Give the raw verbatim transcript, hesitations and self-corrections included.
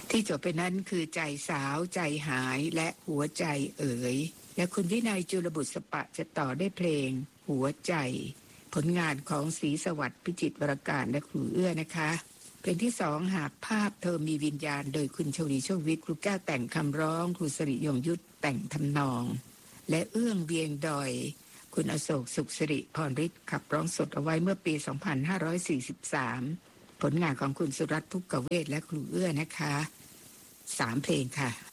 ที่จบไปนั้นคือใจสาวใจหายและหัวใจเอ๋ยและคุณวินัยจุลบุตรสปะจะต่อได้เพลงหัวใจผลงานของศรีสวัสดิ์พิจิตรวรการและครูเอื้อนะคะเพลงที่สองหากภาพเธอมีวิญญาณโดยคุณชลีโชควิทย์ครูแก้วแต่งคำร้องครูสริยงยุทธแต่งทำนองและเอื้องเวียงดอยคุณอโศกสุขสิริพรฤทธิ์ขับร้องสดเอาไว้เมื่อปี สองพันห้าร้อยสี่สิบสาม ผลงานของคุณสุรัตน์ภุกเวศและครูเอื้อนะคะสามเพลงค่ะ